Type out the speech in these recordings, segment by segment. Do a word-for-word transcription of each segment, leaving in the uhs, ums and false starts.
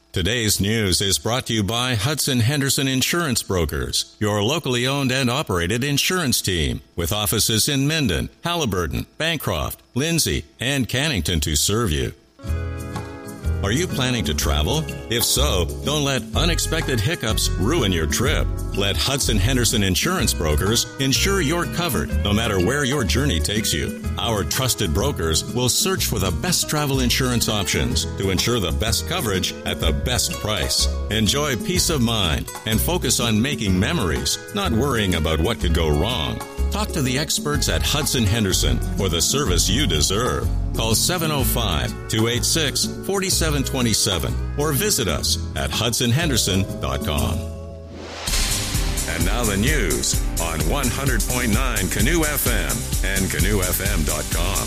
Today's news is brought to you by Hudson Henderson Insurance Brokers, your locally owned and operated insurance team, with offices in Minden, Halliburton, Bancroft, Lindsay, and Cannington to serve you. Are you planning to travel? If so, don't let unexpected hiccups ruin your trip. Let Hudson Henderson Insurance Brokers ensure you're covered no matter where your journey takes you. Our trusted brokers will search for the best travel insurance options to ensure the best coverage at the best price. Enjoy peace of mind and focus on making memories, not worrying about what could go wrong. Talk to the experts at Hudson Henderson for the service you deserve. Call seven oh five, two eight six, four seven two seven or visit us at hudson henderson dot com. And now the news on one hundred point nine Canoe F M and canoe f m dot com.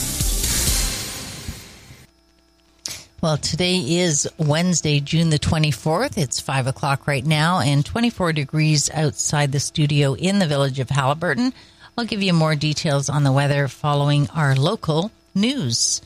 Well, today is Wednesday, June the twenty-fourth. It's five o'clock right now and twenty-four degrees outside the studio in the village of Halliburton. I'll give you more details on the weather following our local news.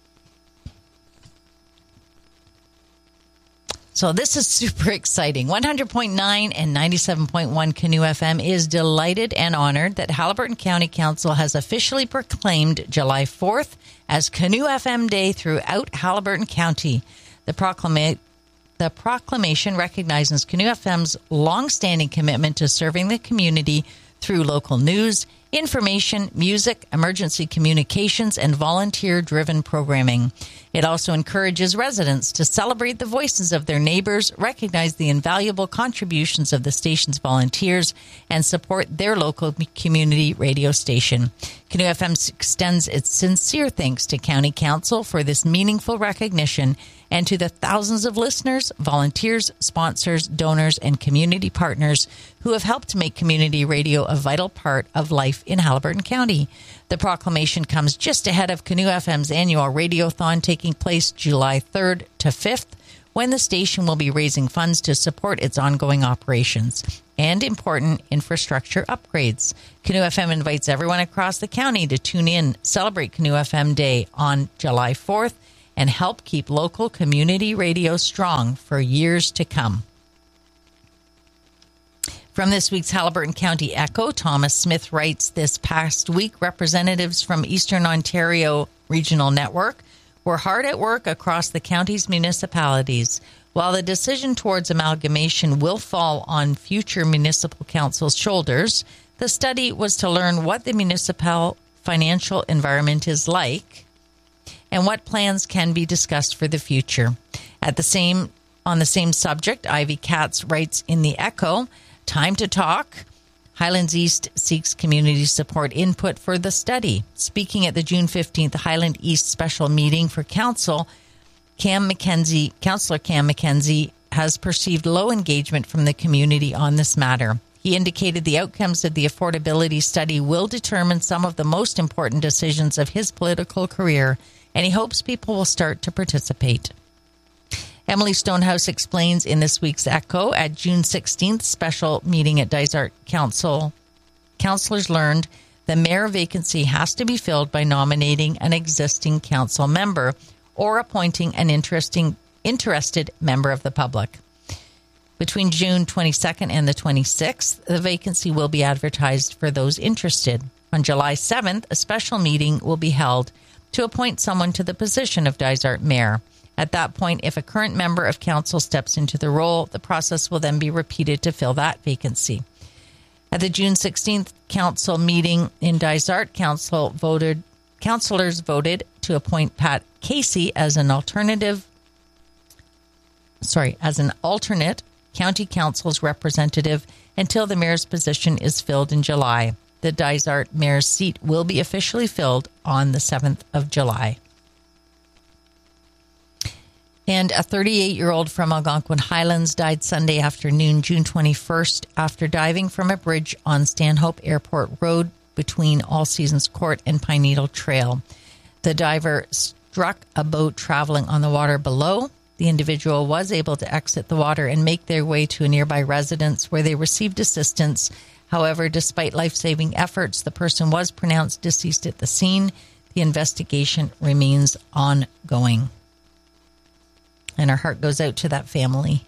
So this is super exciting. one hundred point nine and ninety-seven point one Canoe F M is delighted and honored that Halliburton County Council has officially proclaimed July fourth as Canoe F M Day throughout Halliburton County. The proclama- the proclamation recognizes Canoe F M's long-standing commitment to serving the community through local news, information, music, emergency communications, and volunteer-driven programming. It also encourages residents to celebrate the voices of their neighbors, recognize the invaluable contributions of the station's volunteers, and support their local community radio station. Canoe F M extends its sincere thanks to County Council for this meaningful recognition and to the thousands of listeners, volunteers, sponsors, donors, and community partners who have helped make community radio a vital part of life in Halliburton County. The proclamation comes just ahead of Canoe F M's annual Radiothon taking place July third to fifth, when the station will be raising funds to support its ongoing operations and important infrastructure upgrades. Canoe F M invites everyone across the county to tune in, celebrate Canoe F M Day on July fourth, and help keep local community radio strong for years to come. From this week's Halliburton County Echo, Thomas Smith writes, this past week, representatives from Eastern Ontario Regional Network were hard at work across the county's municipalities. While the decision towards amalgamation will fall on future municipal councils' shoulders, the study was to learn what the municipal financial environment is like and what plans can be discussed for the future. At the same, on the same subject, Ivy Katz writes in the Echo, time to talk. Highlands East seeks community support input for the study. Speaking at the June fifteenth Highland East special meeting for council, Cam McKenzie, Councillor Cam McKenzie has perceived low engagement from the community on this matter. He indicated the outcomes of the affordability study will determine some of the most important decisions of his political career, and he hopes people will start to participate. Emily Stonehouse explains in this week's Echo at June sixteenth special meeting at Dysart Council, councillors learned the mayor vacancy has to be filled by nominating an existing council member or appointing an interesting, interested member of the public. Between June twenty-second and the twenty-sixth, the vacancy will be advertised for those interested. On July seventh, a special meeting will be held to appoint someone to the position of Dysart mayor. At that point, if a current member of council steps into the role, the process will then be repeated to fill that vacancy. At the June sixteenth council meeting in Dysart, council voted, councillors voted to appoint Pat Casey as an alternative, sorry, as an alternate county council's representative until the mayor's position is filled in July. The Dysart mayor's seat will be officially filled on the seventh of July. And a thirty-eight-year-old from Algonquin Highlands died Sunday afternoon, June twenty-first, after diving from a bridge on Stanhope Airport Road between All Seasons Court and Pine Needle Trail. The diver struck a boat traveling on the water below. The individual was able to exit the water and make their way to a nearby residence where they received assistance. However, despite life-saving efforts, the person was pronounced deceased at the scene. The investigation remains ongoing. And our heart goes out to that family.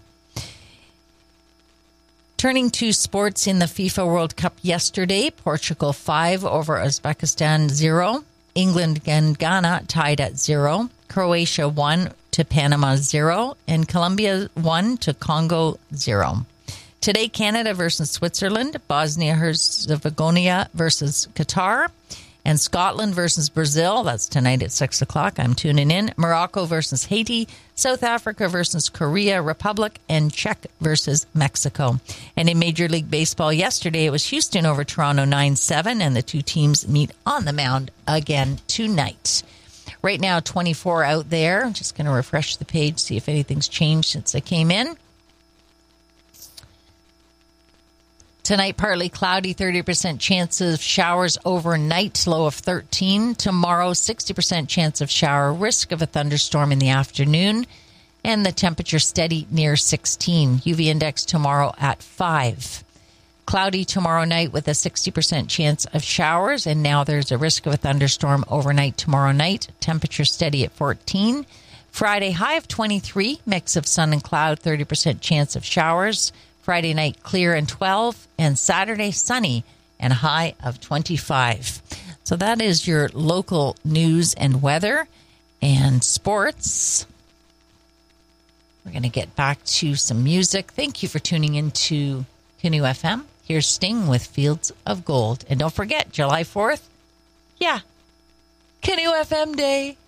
Turning to sports in the FIFA World Cup yesterday, Portugal five over Uzbekistan zero. England and Ghana tied at zero. Croatia one to Panama zero. And Colombia one to Congo zero. Today, Canada versus Switzerland, Bosnia-Herzegovina versus Qatar, and Scotland versus Brazil. That's tonight at six o'clock. I'm tuning in. Morocco versus Haiti, South Africa versus Korea Republic, and Czech versus Mexico. And in Major League Baseball yesterday, it was Houston over Toronto nine seven, and the two teams meet on the mound again tonight. Right now, twenty-four out there. I'm just going to refresh the page, see if anything's changed since I came in. Tonight, partly cloudy, thirty percent chance of showers overnight, low of thirteen. Tomorrow, sixty percent chance of shower, risk of a thunderstorm in the afternoon. And the temperature steady near sixteen. U V index tomorrow at five. Cloudy tomorrow night with a sixty percent chance of showers. And now there's a risk of a thunderstorm overnight tomorrow night. Temperature steady at fourteen. Friday, high of twenty-three, mix of sun and cloud, thirty percent chance of showers. Friday night, clear and twelve, and Saturday, sunny and a high of twenty-five. So that is your local news and weather and sports. We're going to get back to some music. Thank you for tuning in to Canoe F M. Here's Sting with Fields of Gold. And don't forget, July fourth, yeah, Canoe F M Day.